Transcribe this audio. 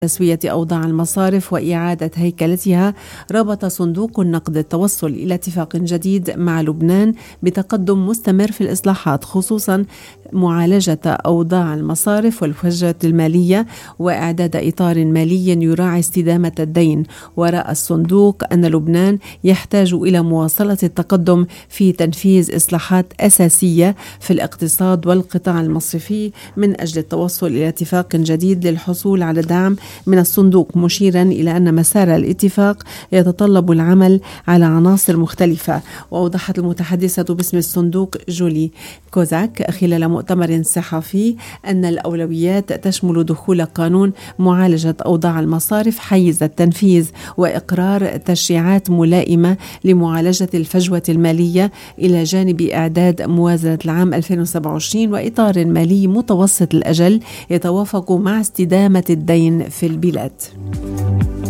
تسوية أوضاع المصارف وإعادة هيكلتها، ربط صندوق النقد التوصل إلى اتفاق جديد مع لبنان بتقدم مستمر في الإصلاحات، خصوصا معالجة أوضاع المصارف والفجوة المالية وإعداد إطار مالي يراعي استدامة الدين. ورأى الصندوق أن لبنان يحتاج إلى مواصلة التقدم في تنفيذ إصلاحات أساسية في الاقتصاد والقطاع المصرفي من أجل التوصل إلى اتفاق جديد للحصول على دعم من الصندوق، مشيرا إلى أن مسار الاتفاق يتطلب العمل على عناصر مختلفة. وأوضحت المتحدثة باسم الصندوق جولي كوزاك خلال مؤتمر صحفي أن الأولويات تشمل دخول قانون معالجة أوضاع المصارف حيز التنفيذ وإقرار تشريعات ملائمة لمعالجة الفجوة المالية، إلى جانب إعداد موازنة العام 2027 وإطار مالي متوسط الأجل يتوافق مع استدامة الدين في البلاد.